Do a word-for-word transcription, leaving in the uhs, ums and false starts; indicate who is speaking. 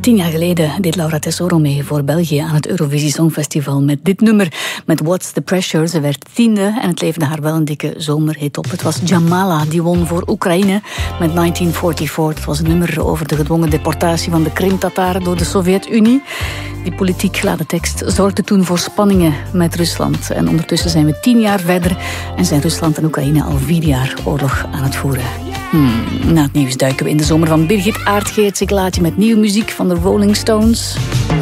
Speaker 1: Tien jaar geleden deed Laura Tesoro mee voor België aan het Eurovisie Songfestival met dit nummer, met What's the Pressure. Ze werd tiende en het leverde haar wel een dikke zomerhit op. Het was Jamala die won voor Oekraïne met negentien vierenveertig. Het was een nummer over de gedwongen deportatie van de Krim-Tataren door de Sovjet-Unie. Die politiek geladen tekst zorgde toen voor spanningen met Rusland. En ondertussen zijn we tien jaar verder en zijn Rusland en Oekraïne al vier jaar oorlog aan het voeren. Hmm, na het nieuws duiken we in de zomer van Birgit Aardgeerts. Ik laat je met nieuwe muziek van de Rolling Stones.